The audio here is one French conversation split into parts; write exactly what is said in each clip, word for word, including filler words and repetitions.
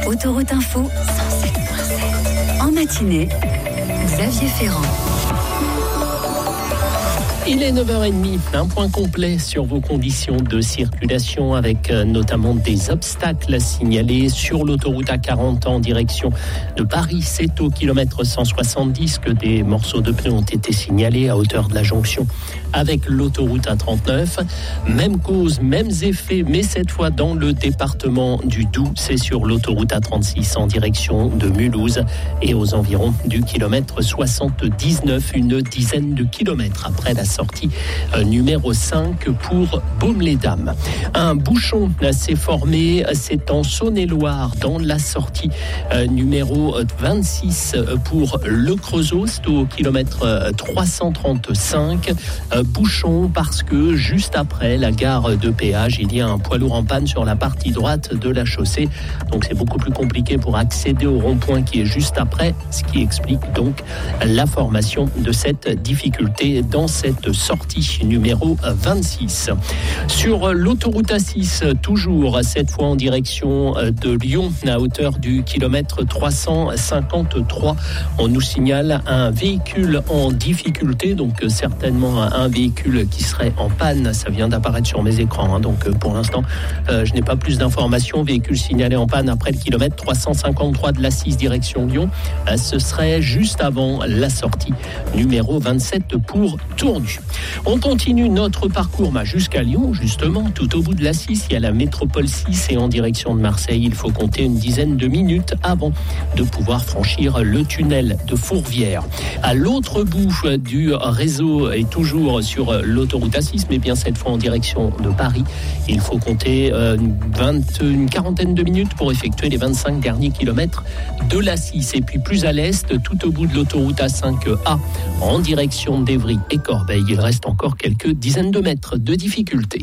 Autoroute Info, cent sept virgule sept. En matinée, Xavier Ferrand. Il est neuf heures trente, un point complet sur vos conditions de circulation avec notamment des obstacles à signaler sur l'autoroute A quarante en direction de Paris. C'est au kilomètre cent soixante-dix que des morceaux de pneus ont été signalés à hauteur de la jonction avec l'autoroute A trente-neuf. Même cause, mêmes effets, mais cette fois dans le département du Doubs. C'est sur l'autoroute A trente-six en direction de Mulhouse et aux environs du kilomètre soixante-dix-neuf, une dizaine de kilomètres après la sortie euh, numéro cinq pour Baume-les-Dames. Un bouchon euh, s'est formé, euh, c'est en Saône-et-Loire, dans la sortie euh, numéro vingt-six euh, pour Le Creusot, c'est au kilomètre euh, trois cent trente-cinq. Euh, bouchon parce que juste après la gare de péage, il y a un poids lourd en panne sur la partie droite de la chaussée. Donc c'est beaucoup plus compliqué pour accéder au rond-point qui est juste après, ce qui explique donc la formation de cette difficulté dans cette sortie numéro vingt-six. Sur l'autoroute A six, toujours cette fois en direction de Lyon, à hauteur du kilomètre trois cent cinquante-trois, on nous signale un véhicule en difficulté, donc certainement un véhicule qui serait en panne. Ça vient d'apparaître sur mes écrans, hein, donc pour l'instant euh, je n'ai pas plus d'informations. Véhicule signalé en panne après le kilomètre trois cent cinquante-trois de l'A six direction Lyon. Euh, ce serait juste avant la sortie numéro vingt-sept pour Tournu. On continue notre parcours bah, jusqu'à Lyon, justement. Tout au bout de l'A six, il y a la métropole six et en direction de Marseille, il faut compter une dizaine de minutes avant de pouvoir franchir le tunnel de Fourvière. À l'autre bout du réseau et toujours sur l'autoroute A six, mais bien cette fois en direction de Paris, il faut compter une, vingt, une quarantaine de minutes pour effectuer les vingt-cinq derniers kilomètres de l'A six. Et puis plus à l'est, tout au bout de l'autoroute A cinq A, en direction d'Évry et Corbeil, il reste encore quelques dizaines de mètres de difficulté.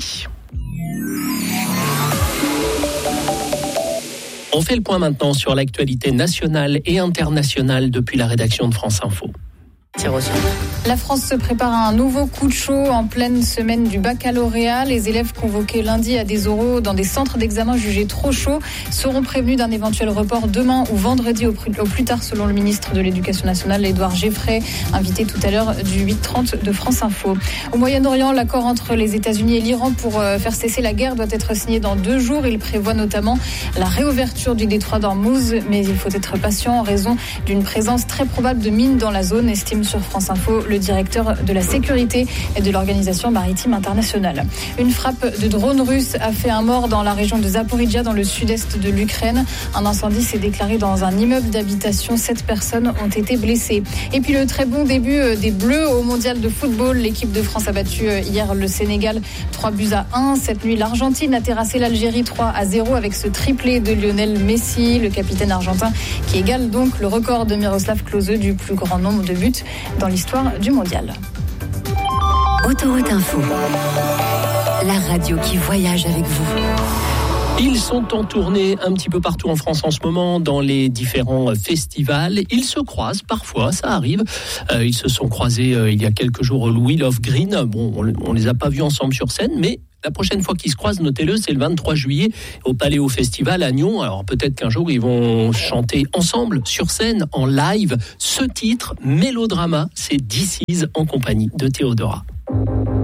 On fait le point maintenant sur l'actualité nationale et internationale depuis la rédaction de France Info. La France se prépare à un nouveau coup de chaud en pleine semaine du baccalauréat. Les élèves convoqués lundi à des oraux dans des centres d'examen jugés trop chauds seront prévenus d'un éventuel report demain ou vendredi au plus tard, selon le ministre de l'Éducation nationale, Édouard Geoffrey, invité tout à l'heure du huit trente de France Info. Au Moyen-Orient, l'accord entre les États-Unis et l'Iran pour faire cesser la guerre doit être signé dans deux jours. Il prévoit notamment la réouverture du détroit d'Ormuz, mais il faut être patient en raison d'une présence très probable de mines dans la zone, estime sur France Info le directeur de la sécurité et de l'Organisation maritime internationale. Une frappe de drone russe a fait un mort dans la région de Zaporijia, dans le sud-est de l'Ukraine. Un incendie s'est déclaré dans un immeuble d'habitation. Sept personnes ont été blessées. Et puis le très bon début des Bleus au mondial de football. L'équipe de France a battu hier le Sénégal trois buts à un. Cette nuit, l'Argentine a terrassé l'Algérie trois à zéro avec ce triplé de Lionel Messi, le capitaine argentin, qui égale donc le record de Miroslav Klose du plus grand nombre de buts dans l'histoire du mondial. Autoroute Info, la radio qui voyage avec vous. Ils sont en tournée un petit peu partout en France en ce moment, dans les différents festivals. Ils se croisent parfois, ça arrive. Euh, ils se sont croisés euh, il y a quelques jours au We Love Green. Bon, on ne les a pas vus ensemble sur scène, mais la prochaine fois qu'ils se croisent, notez-le, c'est le vingt-trois juillet au Paléo Festival à Nyon. Alors peut-être qu'un jour, ils vont chanter ensemble sur scène, en live. Ce titre, Mélodrama, c'est This Is en compagnie de Théodora.